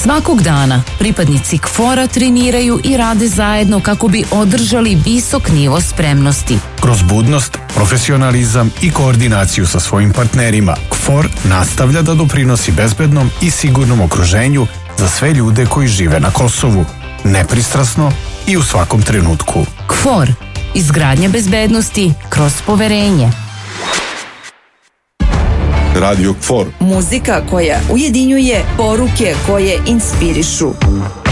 Svakog dana pripadnici KFOR-a treniraju i rade zajedno kako bi održali visok nivo spremnosti. Kroz budnost, profesionalizam i koordinaciju sa svojim partnerima, KFOR nastavlja da doprinosi bezbednom i sigurnom okruženju za sve ljude koji žive na Kosovu, nepristrasno i u svakom trenutku. KFOR, izgradnja bezbednosti kroz poverenje. Radio KFOR. Muzika koja ujedinjuje, poruke koje inspirišu.